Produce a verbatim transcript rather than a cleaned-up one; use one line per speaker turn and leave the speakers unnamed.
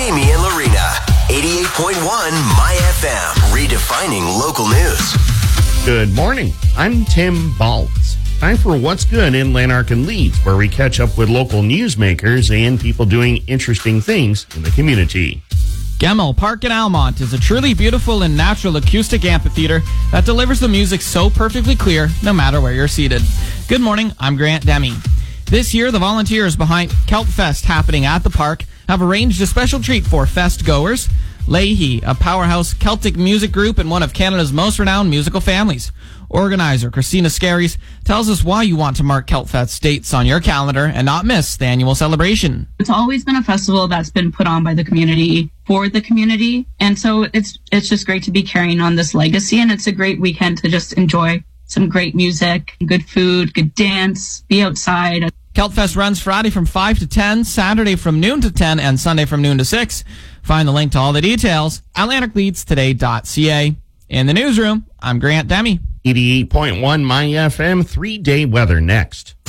Jamie and Lorena. eighty-eight point one My F M. Redefining local news.
Good morning. I'm Tim Baltz. Time for What's Good in Lanark and Leeds, where we catch up with local newsmakers and people doing interesting things in the community.
Gemmell Park in Almont is a truly beautiful and natural acoustic amphitheater that delivers the music so perfectly clear no matter where you're seated. Good morning, I'm Grant Demi. This year, the volunteers behind Kelp Fest happening at the park have arranged a special treat for fest goers. Leahy, a powerhouse Celtic music group and one of Canada's most renowned musical families. Organizer Christina Scaries tells us why you want to mark Kelp Fest dates on your calendar and not miss the annual celebration.
It's always been a festival that's been put on by the community for the community, and so it's it's just great to be carrying on this legacy, and it's a great weekend to just enjoy some great music, good food, good dance, be outside.
Kelp Fest runs Friday from five to ten, Saturday from noon to ten, and Sunday from noon to six. Find the link to all the details at lanark leeds today dot c a. In the newsroom, I'm Grant Demi.
eighty-eight point one My F M, three-day weather next.